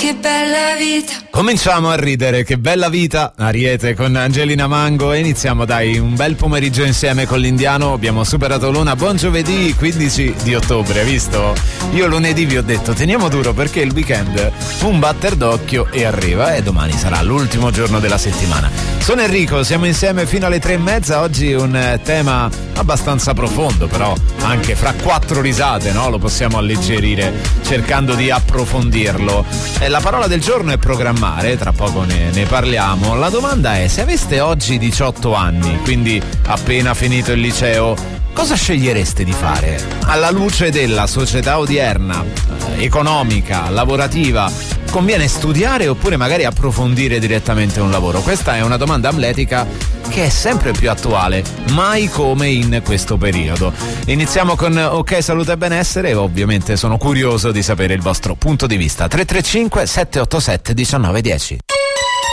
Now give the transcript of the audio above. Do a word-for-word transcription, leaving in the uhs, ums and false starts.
che bella vita. Cominciamo a ridere, che bella vita, Ariete con Angelina Mango, e iniziamo dai un bel pomeriggio insieme con l'Indiano. Abbiamo superato l'una, buon giovedì quindici di ottobre, hai visto? Io lunedì vi ho detto teniamo duro perché il weekend un batter d'occhio e arriva, e domani sarà l'ultimo giorno della settimana. Sono Enrico, siamo insieme fino alle tre e mezza. Oggi un tema abbastanza profondo, però anche fra quattro risate, no? Lo possiamo alleggerire cercando di approfondirlo. E la parola del giorno è programmare, tra poco ne, ne parliamo. La domanda è: se aveste oggi diciotto anni, quindi appena finito il liceo, cosa scegliereste di fare? Alla luce della società odierna, eh, economica, lavorativa, conviene studiare oppure magari approfondire direttamente un lavoro? Questa è una domanda amletica che è sempre più attuale, mai come in questo periodo. Iniziamo con Ok Salute e Benessere e ovviamente sono curioso di sapere il vostro punto di vista. tre tre cinque sette otto sette uno nove uno zero.